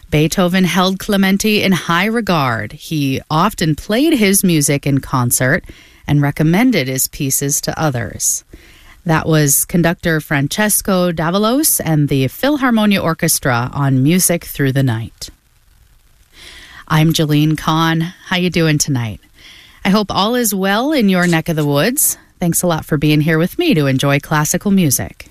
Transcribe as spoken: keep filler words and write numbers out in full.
Beethoven held Clementi in high regard. He often played his music in concert and recommended his pieces to others. That was conductor Francesco Davalos and the Philharmonia Orchestra on Music Through the Night. I'm Jolene Kahn. How you doing tonight? I hope all is well in your neck of the woods. Thanks a lot for being here with me to enjoy classical music.